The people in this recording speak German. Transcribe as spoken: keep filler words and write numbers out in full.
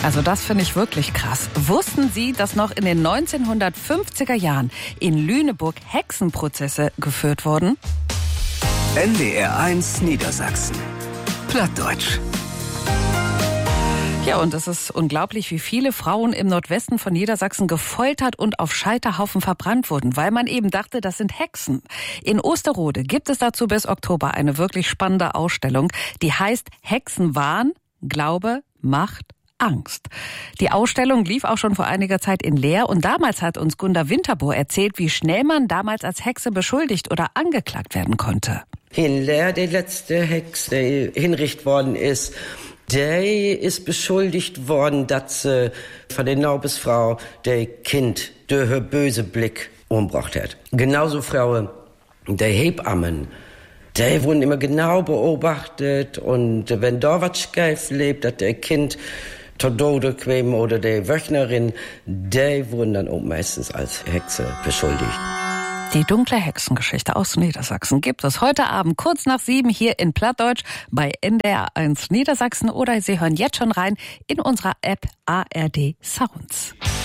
Also das finde ich wirklich krass. Wussten Sie, dass noch in den neunzehnhundertfünfziger Jahren in Lüneburg Hexenprozesse geführt wurden? N D R eins Niedersachsen. Plattdeutsch. Ja, und es ist unglaublich, wie viele Frauen im Nordwesten von Niedersachsen gefoltert und auf Scheiterhaufen verbrannt wurden, weil man eben dachte, das sind Hexen. In Osterode gibt es dazu bis Oktober eine wirklich spannende Ausstellung, die heißt Hexenwahn, Glaube, Macht, Angst. Die Ausstellung lief auch schon vor einiger Zeit in Leer und damals hat uns Gunda Winterbohr erzählt, wie schnell man damals als Hexe beschuldigt oder angeklagt werden konnte. In Leer, die letzte Hex, die hinrichtet worden ist, der ist beschuldigt worden, dass sie von der Naubesfrau der Kind durch ihr böse Blick umgebracht hat. Genauso Frauen, der Hebammen, die wurden immer genau beobachtet und wenn da was schief lebt, dass der Kind zur Tode käme oder der Wöchnerin, die wurden dann auch meistens als Hexe beschuldigt. Die dunkle Hexengeschichte aus Niedersachsen gibt es heute Abend kurz nach sieben hier in Plattdeutsch bei N D R eins Niedersachsen oder Sie hören jetzt schon rein in unserer App A R D Sounds.